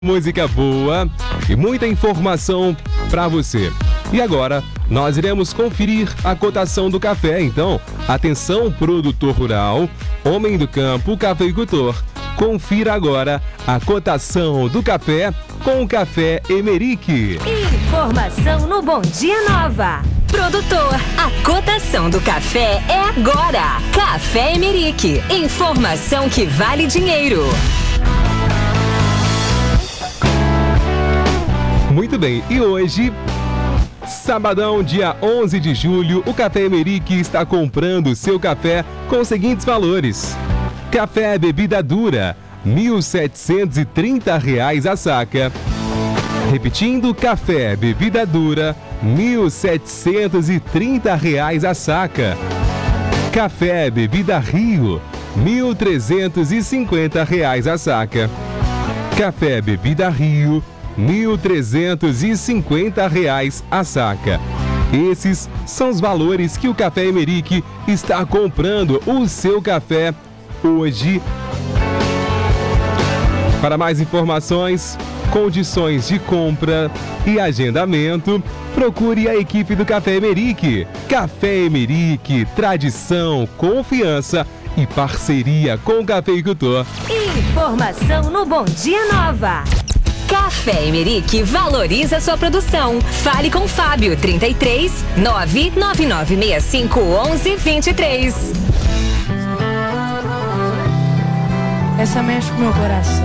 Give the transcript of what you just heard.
Música boa e muita informação para você. E agora, nós iremos conferir a cotação do café. Então, atenção, produtor rural, homem do campo, cafeicultor. Confira agora a cotação do café com o Café Emerick. Informação no Bom Dia Nova. Produtor, a cotação do café é agora. Café Emerick. Informação que vale dinheiro. Muito bem, e hoje, sabadão, dia 11 de julho, o Café Emerick está comprando seu café com os seguintes valores. Café bebida dura, R$ 1.730 a saca. Repetindo, café bebida dura, R$ 1.730 a saca. Café bebida Rio, R$ 1.350 a saca. Café bebida Rio, R$ 1.350 a saca. Esses são os valores que o Café Emerick está comprando o seu café hoje. Para mais informações, condições de compra e agendamento, procure a equipe do Café Emerick. Café Emerick, tradição, confiança e parceria com o cafeicultor. Informação no Bom Dia Nova. Café Emerick valoriza sua produção. Fale com Fábio, 33 99965 1123. Essa mexe com o meu coração.